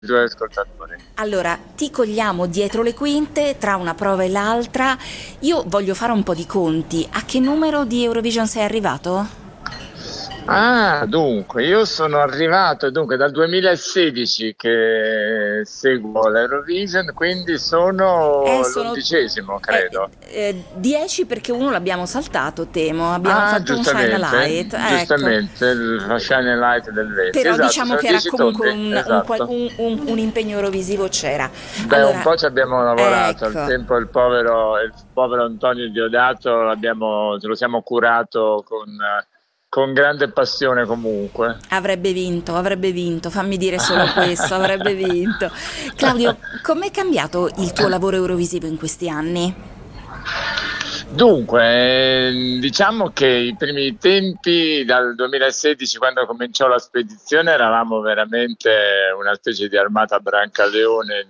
tuoi ascoltatori. Allora, ti cogliamo dietro le quinte, tra una prova e l'altra. Io voglio fare un po' di conti. A che numero di Eurovision sei arrivato? Dunque, io sono arrivato dal 2016 che seguo l'Eurovision, quindi sono Sono l'11°, credo. 10 perché uno l'abbiamo saltato, temo. Abbiamo fatto un Shine a Light, ecco. Giustamente, il Shining Light del 20, Però esatto, diciamo sono che era 10 comunque tondi, esatto. un impegno eurovisivo c'era. Beh, un Allora, po' ci abbiamo lavorato, al ecco. tempo il povero Antonio Diodato ce lo siamo curato con grande passione comunque. Avrebbe vinto, fammi dire solo questo, avrebbe vinto. Claudio, com'è cambiato il tuo lavoro eurovisivo in questi anni? Dunque, diciamo che i primi tempi, dal 2016, quando cominciò la spedizione, eravamo veramente una specie di armata Brancaleone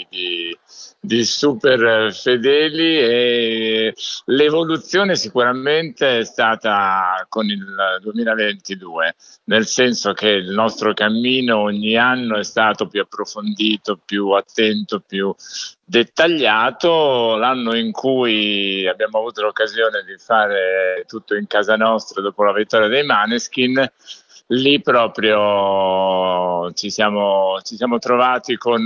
di super fedeli, e l'evoluzione sicuramente è stata con il 2022, nel senso che il nostro cammino ogni anno è stato più approfondito, più attento, più dettagliato. L'anno in cui abbiamo avuto l'occasione di fare tutto in casa nostra dopo la vittoria dei Maneskin, lì proprio ci siamo trovati con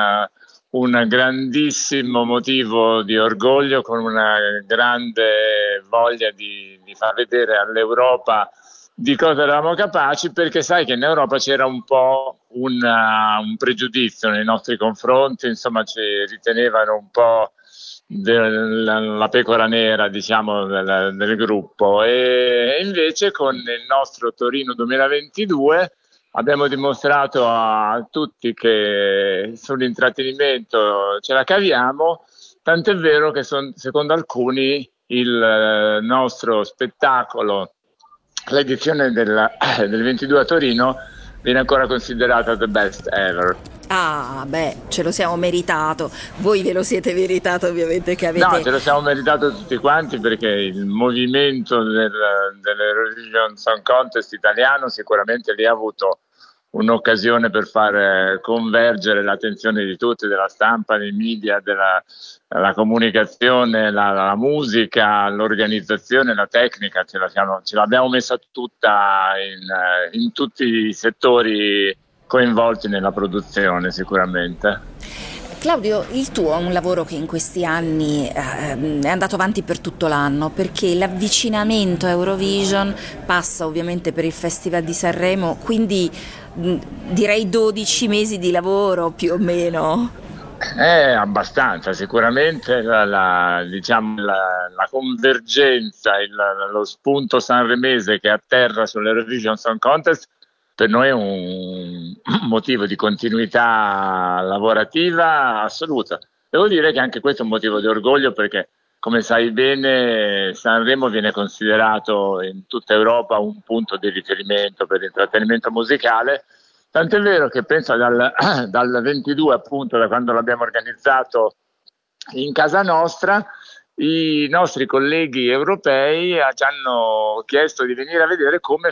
un grandissimo motivo di orgoglio, con una grande voglia di far vedere all'Europa di cosa eravamo capaci, perché sai che in Europa c'era un po' un pregiudizio nei nostri confronti, insomma ci ritenevano un po' la pecora nera, diciamo, del gruppo, e invece con il nostro Torino 2022 abbiamo dimostrato a tutti che sull'intrattenimento ce la caviamo, tant'è vero che secondo alcuni il nostro spettacolo, l'edizione del 22 a Torino, viene ancora considerata the best ever. Ah, beh, ce lo siamo meritato. Voi ve lo siete meritato, ovviamente, che No, avete. ce lo siamo meritato tutti quanti, perché il movimento dell'Eurovision Song Contest italiano sicuramente lì ha avuto un'occasione per far convergere l'attenzione di tutti, della stampa, dei media, della comunicazione, la musica, l'organizzazione, la tecnica. Ce l'abbiamo messa tutta in tutti i settori coinvolti nella produzione, sicuramente. Claudio, il tuo è un lavoro che in questi anni è andato avanti per tutto l'anno, perché l'avvicinamento a Eurovision passa ovviamente per il Festival di Sanremo, quindi direi 12 mesi di lavoro più o meno. Abbastanza, sicuramente diciamo, la convergenza, lo spunto sanremese che atterra sull'Eurovision Song Contest per noi è un motivo di continuità lavorativa assoluta. Devo dire che anche questo è un motivo di orgoglio, perché, come sai bene, Sanremo viene considerato in tutta Europa un punto di riferimento per l'intrattenimento musicale. Tant'è vero che penso dal 22, appunto, da quando l'abbiamo organizzato in casa nostra, i nostri colleghi europei ci hanno chiesto di venire a vedere come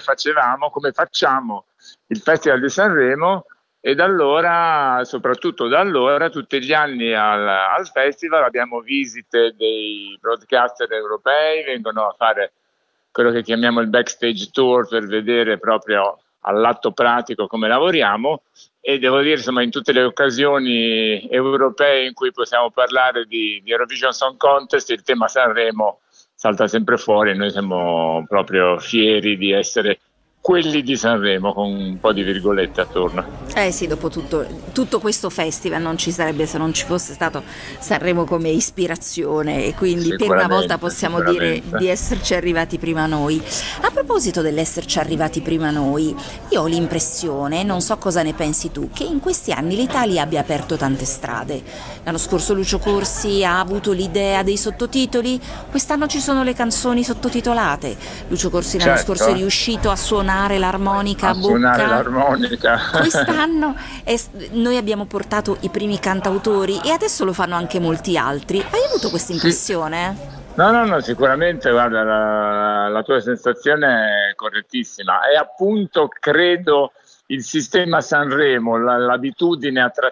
facciamo il Festival di Sanremo, e da allora, soprattutto da allora, tutti gli anni al festival abbiamo visite dei broadcaster europei, vengono a fare quello che chiamiamo il backstage tour, per vedere proprio all'atto pratico come lavoriamo. E devo dire, insomma, in tutte le occasioni europee in cui possiamo parlare di Eurovision Song Contest, il tema Sanremo salta sempre fuori, e noi siamo proprio fieri di essere quelli di Sanremo, con un po' di virgolette attorno. Eh sì, dopo tutto questo festival non ci sarebbe se non ci fosse stato Sanremo come ispirazione, e quindi per una volta Sicuramente, possiamo dire di sicuramente. esserci arrivati prima noi. A proposito dell'esserci arrivati prima noi, io ho l'impressione, non so cosa ne pensi tu, che in questi anni l'Italia abbia aperto tante strade. L'anno scorso Lucio Corsi ha avuto l'idea dei sottotitoli, quest'anno ci sono le canzoni sottotitolate. Lucio Corsi l'anno scorso è Certo, riuscito a suonare l'armonica a a suonare bocca. l'armonica. Quest'anno noi abbiamo portato i primi cantautori e adesso lo fanno anche molti altri. Hai avuto questa Sì. impressione? No, no, no, sicuramente, guarda, la tua sensazione è correttissima. E appunto credo il sistema Sanremo, l'abitudine a